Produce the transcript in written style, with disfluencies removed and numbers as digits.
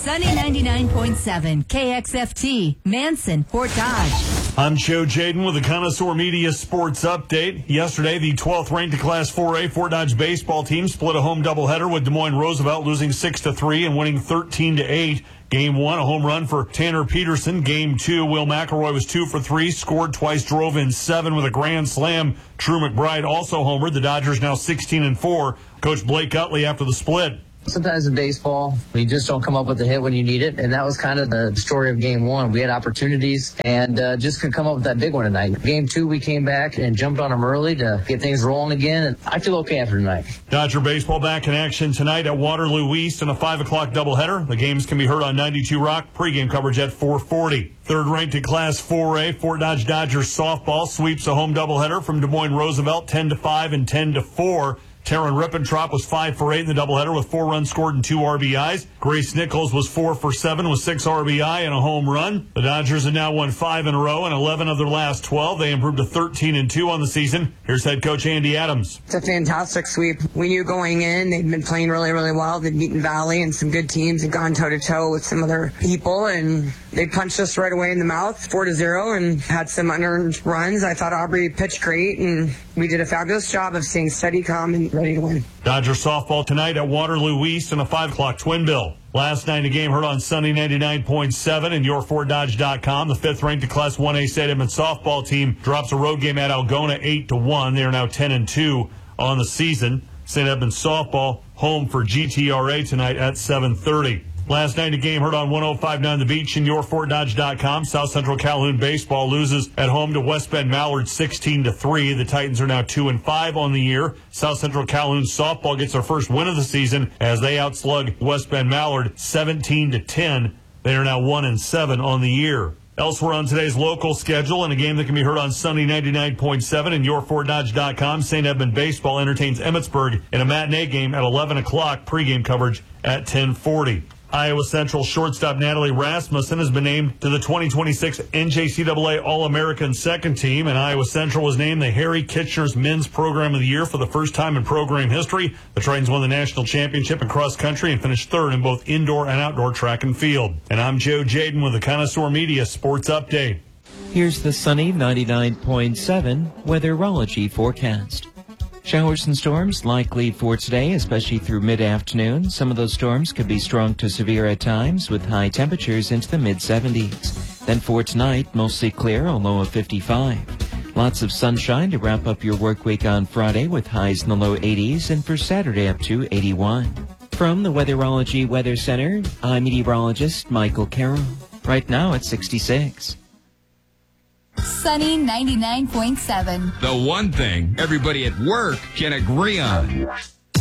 Sunny 99.7 KXFT, Manson, Fort Dodge. I'm Joe Jaden with the Connoisseur Media Sports Update. Yesterday, the 12th ranked Class 4A Fort Dodge baseball team split a home doubleheader with Des Moines Roosevelt, losing 6-3 and winning 13-8. Game 1, a home run for Tanner Peterson. Game 2, Will McElroy was 2 for 3, scored twice, drove in 7 with a grand slam. Drew McBride also homered. The Dodgers now 16-4. Coach Blake Utley after the split. Sometimes in baseball, you just don't come up with a hit when you need it, and that was kind of the story of Game 1. We had opportunities and just couldn't come up with that big one tonight. Game 2, we came back and jumped on them early to get things rolling again, and I feel okay after tonight. Dodger baseball back in action tonight at Waterloo East in a 5 o'clock doubleheader. The games can be heard on 92 Rock, pregame coverage at 4:40. Third ranked in Class 4A, Fort Dodge Dodgers softball sweeps a home doubleheader from Des Moines Roosevelt, 10-5 and 10-4. Taryn Rippentrop was 5 for 8 in the doubleheader with 4 runs scored and 2 RBIs. Grace Nichols was 4 for 7 with 6 RBI and a home run. The Dodgers have now won 5 in a row and 11 of their last 12. They improved to 13-2 on the season. Here's head coach Andy Adams. It's a fantastic sweep. We knew going in they'd been playing really, really well. They'd beaten Valley and some good teams and gone toe-to-toe with some other people, and they punched us right away in the mouth, 4-0, and had some unearned runs. I thought Aubrey pitched great, and we did a fabulous job of staying steady, calm, and ready to win. Dodger softball tonight at Waterloo East in a 5 o'clock twin bill. Last night, a game heard on Sunny 99.7 and YourFortDodge.com. The 5th ranked Class 1A St. Edmund softball team drops a road game at Algona 8-1. They are now 10-2 on the season. St. Edmund softball home for GTRA tonight at 7:30. Last night, a game heard on 105.9 The Beach and YourFortDodge.com. South Central Calhoun baseball loses at home to West Bend Mallard 16-3. The Titans are now 2-5 on the year. South Central Calhoun softball gets their first win of the season as they outslug West Bend Mallard 17-10. They are now 1-7 on the year. Elsewhere on today's local schedule, and a game that can be heard on Sunny 99.7 and YourFortDodge.com, St. Edmund baseball entertains Emmitsburg in a matinee game at 11 o'clock. Pregame coverage at 10:40. Iowa Central shortstop Natalie Rasmussen has been named to the 2026 NJCAA All-American Second Team, and Iowa Central was named the Harry Kitchener's Men's Program of the Year for the first time in program history. The Tritons won the national championship in cross country and finished third in both indoor and outdoor track and field. And I'm Joe Jaden with the Connoisseur Media Sports Update. Here's the sunny 99.7 weatherology forecast. Showers and storms likely for today, especially through mid-afternoon. Some of those storms could be strong to severe at times with high temperatures into the mid-70s. Then for tonight, mostly clear, a low of 55. Lots of sunshine to wrap up your work week on Friday with highs in the low 80s, and for Saturday up to 81. From the Weatherology Weather Center, I'm meteorologist Michael Carroll. Right now it's 66. Sunny 99.7. The one thing everybody at work can agree on.